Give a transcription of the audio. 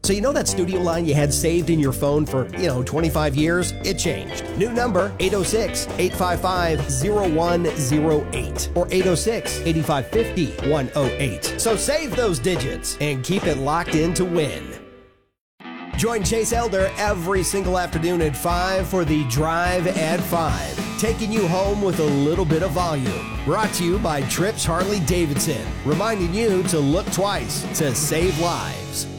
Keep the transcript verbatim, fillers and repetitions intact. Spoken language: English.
So you know that studio line you had saved in your phone for, you know, twenty-five years? It changed. New number, eight oh six, eight five five, oh one oh eight or eight oh six, eight five five oh, one oh eight. So save those digits and keep it locked in to win. Join Chase Elder every single afternoon at five for the Drive at five, taking you home with a little bit of volume. Brought to you by Trips Harley Davidson, reminding you to look twice to save lives.